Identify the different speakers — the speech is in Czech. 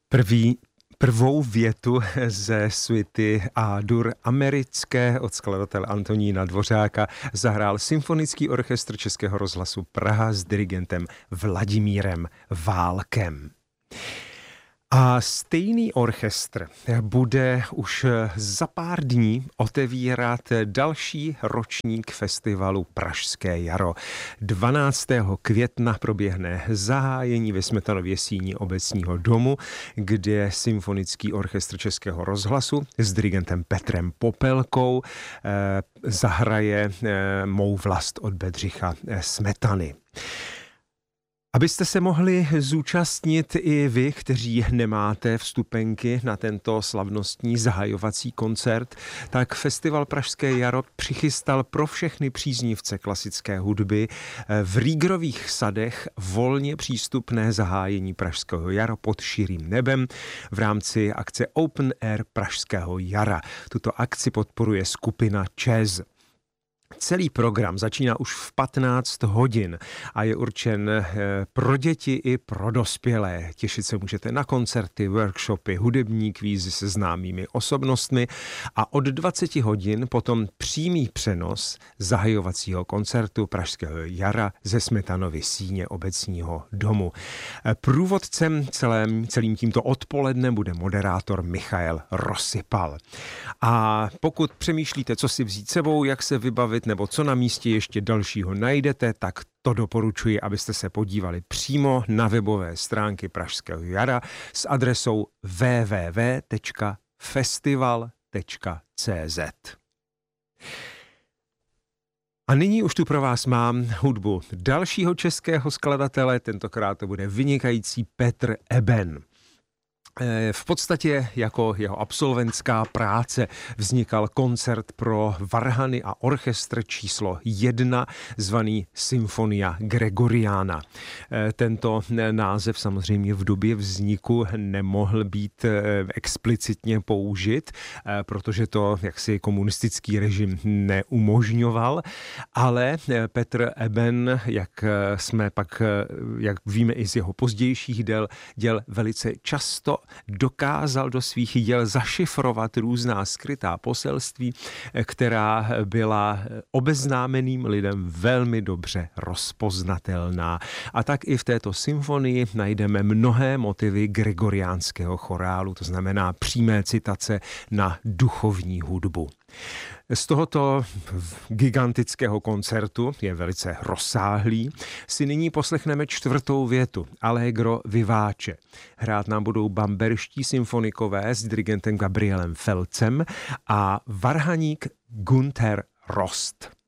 Speaker 1: Prvou větu ze suity A-dur americké od skladatele Antonína Dvořáka zahrál Symfonický orchestr Českého rozhlasu Praha s dirigentem Vladimírem Válkem. A stejný orchestr bude už za pár dní otevírat další ročník festivalu Pražské jaro. 12. května proběhne zahájení ve Smetanově síni Obecního domu, kde Symfonický orchestr Českého rozhlasu s dirigentem Petrem Popelkou zahraje Mou vlast od Bedřicha Smetany. Abyste se mohli zúčastnit i vy, kteří nemáte vstupenky na tento slavnostní zahajovací koncert, tak Festival Pražské jaro přichystal pro všechny příznivce klasické hudby v Rýgrových sadech volně přístupné zahájení Pražského jara pod širým nebem v rámci akce Open Air Pražského jara. Tuto akci podporuje skupina ČEZ. Celý program začíná už v 15 hodin a je určen pro děti i pro dospělé. Těšit se můžete na koncerty, workshopy, hudební kvízy se známými osobnostmi a od 20 hodin potom přímý přenos zahajovacího koncertu Pražského jara ze Smetanovy síně Obecního domu. Průvodcem celým tímto odpolednem bude moderátor Michael Rosypal. A pokud přemýšlíte, co si vzít sebou, jak se vybavit, nebo co na místě ještě dalšího najdete, tak to doporučuji, abyste se podívali přímo na webové stránky Pražského jara s adresou www.festival.cz. A nyní už tu pro vás mám hudbu dalšího českého skladatele, tentokrát to bude vynikající Petr Eben. V podstatě jako jeho absolventská práce vznikal koncert pro varhany a orchestr číslo 1, zvaný Symfonia Gregoriana. Tento název samozřejmě v době vzniku nemohl být explicitně použit, protože to jaksi komunistický režim neumožňoval, ale Petr Eben, jak víme i z jeho pozdějších děl velice často dokázal do svých děl zašifrovat různá skrytá poselství, která byla obeznámeným lidem velmi dobře rozpoznatelná. A tak i v této symfonii najdeme mnohé motivy gregoriánského chorálu, to znamená přímé citace na duchovní hudbu. Z tohoto gigantického koncertu, je velice rozsáhlý, si nyní poslechneme 4. větu Allegro vivace. Hrát nám budou bamberští symfonikové s dirigentem Gabrielem Felcem a varhaník Günther Rost.